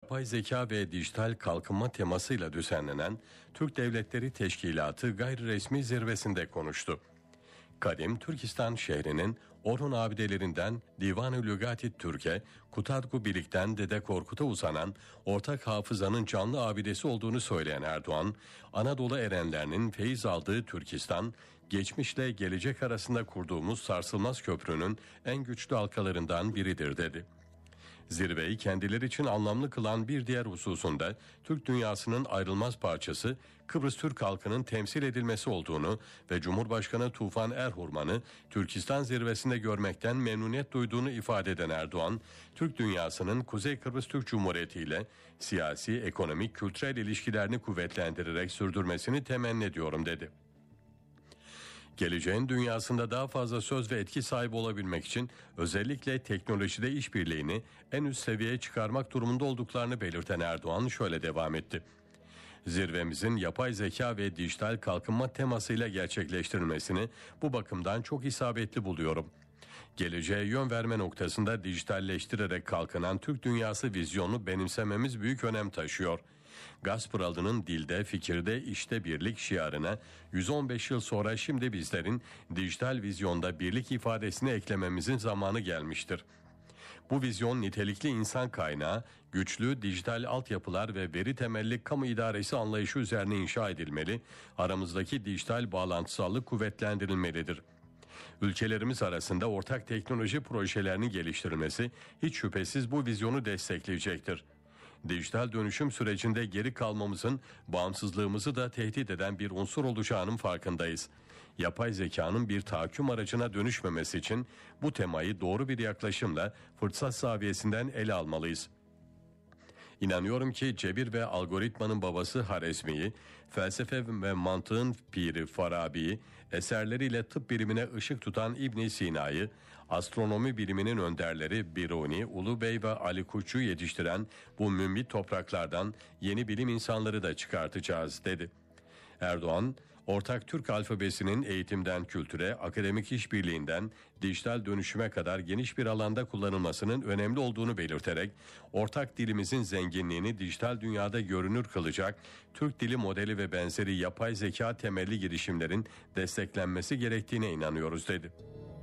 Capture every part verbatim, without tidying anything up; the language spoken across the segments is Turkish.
yapay zeka ve dijital kalkınma temasıyla düzenlenen Türk Devletleri Teşkilatı gayri resmi zirvesinde konuştu. Kadim Türkistan şehrinin Orhun abidelerinden Divan-ı Lügati Türk'e, Kutadgu Bilik'ten Dede Korkut'a uzanan ortak hafızanın canlı abidesi olduğunu söyleyen Erdoğan, Anadolu erenlerinin feyiz aldığı Türkistan, geçmişle gelecek arasında kurduğumuz sarsılmaz köprünün en güçlü halkalarından biridir dedi. Zirveyi kendileri için anlamlı kılan bir diğer hususunda Türk dünyasının ayrılmaz parçası Kıbrıs Türk halkının temsil edilmesi olduğunu ve Cumhurbaşkanı Tufan Erhurman'ı Türkistan zirvesinde görmekten memnuniyet duyduğunu ifade eden Erdoğan, Türk dünyasının Kuzey Kıbrıs Türk Cumhuriyeti ile siyasi, ekonomik, kültürel ilişkilerini kuvvetlendirerek sürdürmesini temenni ediyorum dedi. Geleceğin dünyasında daha fazla söz ve etki sahibi olabilmek için özellikle teknolojide işbirliğini en üst seviyeye çıkarmak durumunda olduklarını belirten Erdoğan şöyle devam etti. Zirvemizin yapay zeka ve dijital kalkınma temasıyla gerçekleştirilmesini bu bakımdan çok isabetli buluyorum. Geleceğe yön verme noktasında dijitalleştirerek kalkınan Türk dünyası vizyonunu benimsememiz büyük önem taşıyor. Gazpıralının dilde, fikirde, işte birlik şiarına yüz on beş yıl sonra şimdi bizlerin dijital vizyonda birlik ifadesini eklememizin zamanı gelmiştir. Bu vizyon nitelikli insan kaynağı, güçlü dijital altyapılar ve veri temelli kamu idaresi anlayışı üzerine inşa edilmeli, aramızdaki dijital bağlantısallık kuvvetlendirilmelidir. Ülkelerimiz arasında ortak teknoloji projelerini geliştirilmesi hiç şüphesiz bu vizyonu destekleyecektir. Dijital dönüşüm sürecinde geri kalmamızın bağımsızlığımızı da tehdit eden bir unsur olacağının farkındayız. Yapay zekanın bir tahakküm aracına dönüşmemesi için bu temayı doğru bir yaklaşımla fırsat zaviyesinden ele almalıyız. İnanıyorum ki cebir ve algoritmanın babası Harizmi'yi, felsefe ve mantığın piri Farabi'yi, eserleriyle tıp bilimine ışık tutan İbn Sina'yı, astronomi biliminin önderleri Biruni, Ulubey ve Ali Kuşçu'yu yetiştiren bu mümbit topraklardan yeni bilim insanları da çıkartacağız dedi. Erdoğan, ortak Türk alfabesinin eğitimden kültüre, akademik işbirliğinden dijital dönüşüme kadar geniş bir alanda kullanılmasının önemli olduğunu belirterek, ortak dilimizin zenginliğini dijital dünyada görünür kılacak Türk dili modeli ve benzeri yapay zeka temelli girişimlerin desteklenmesi gerektiğine inanıyoruz dedi.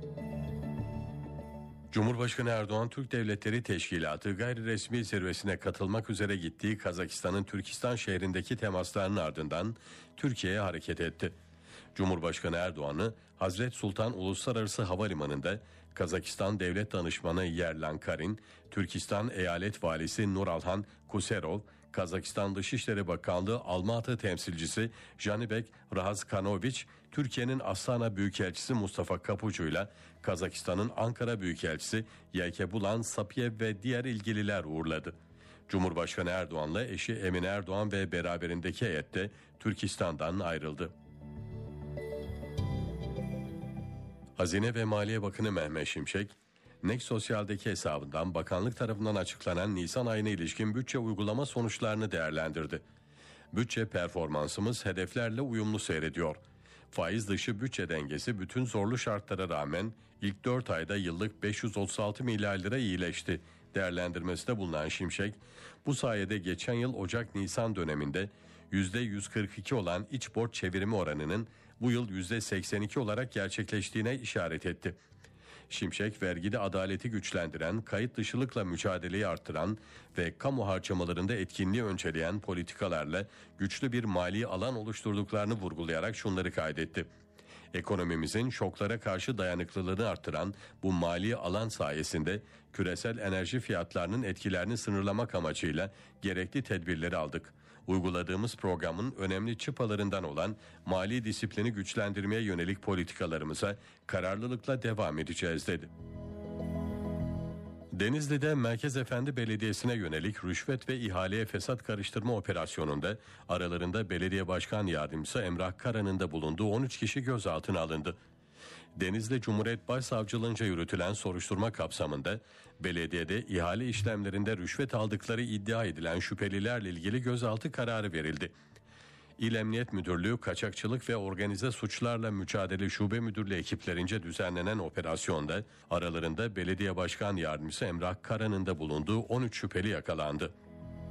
Cumhurbaşkanı Erdoğan, Türk Devletleri Teşkilatı gayri resmi zirvesine katılmak üzere gittiği Kazakistan'ın Türkistan şehrindeki temaslarının ardından Türkiye'ye hareket etti. Cumhurbaşkanı Erdoğan'ı Hazret Sultan Uluslararası Havalimanı'nda Kazakistan Devlet Danışmanı Yerlan Karin, Türkistan Eyalet Valisi Nuralhan Kuserov, Kazakistan Dışişleri Bakanlığı Almatı temsilcisi Janibek Rahazkanoviç, Türkiye'nin Astana Büyükelçisi Mustafa Kapucu'yla Kazakistan'ın Ankara Büyükelçisi Yaykebulan Sapiyev ve diğer ilgililer uğurladı. Cumhurbaşkanı Erdoğan'la eşi Emine Erdoğan ve beraberindeki heyette Türkistan'dan ayrıldı. Hazine ve Maliye Bakanı Mehmet Şimşek, Next Sosyal'deki hesabından bakanlık tarafından açıklanan Nisan ayına ilişkin bütçe uygulama sonuçlarını değerlendirdi. Bütçe performansımız hedeflerle uyumlu seyrediyor. Faiz dışı bütçe dengesi bütün zorlu şartlara rağmen ilk dört ayda yıllık beş yüz otuz altı milyar lira iyileşti değerlendirmesinde bulunan Şimşek, bu sayede geçen yıl Ocak-Nisan döneminde yüzde yüz kırk iki olan iç borç çevirimi oranının bu yıl yüzde seksen iki olarak gerçekleştiğine işaret etti. Şimşek, vergide adaleti güçlendiren, kayıt dışılıkla mücadeleyi arttıran ve kamu harcamalarında etkinliği önceleyen politikalarla güçlü bir mali alan oluşturduklarını vurgulayarak şunları kaydetti. Ekonomimizin şoklara karşı dayanıklılığını arttıran bu mali alan sayesinde küresel enerji fiyatlarının etkilerini sınırlamak amacıyla gerekli tedbirleri aldık. Uyguladığımız programın önemli çıpalarından olan mali disiplini güçlendirmeye yönelik politikalarımıza kararlılıkla devam edeceğiz dedi. Denizli'de Merkez Efendi Belediyesi'ne yönelik rüşvet ve ihaleye fesat karıştırma operasyonunda aralarında belediye başkan yardımcısı Emrah Kara'nın da bulunduğu on üç kişi gözaltına alındı. Denizli Cumhuriyet Başsavcılığınca yürütülen soruşturma kapsamında belediyede ihale işlemlerinde rüşvet aldıkları iddia edilen şüphelilerle ilgili gözaltı kararı verildi. İl Emniyet Müdürlüğü Kaçakçılık ve Organize Suçlarla Mücadele Şube Müdürlüğü ekiplerince düzenlenen operasyonda aralarında belediye başkan yardımcısı Emrah Kara'nın da bulunduğu on üç şüpheli yakalandı.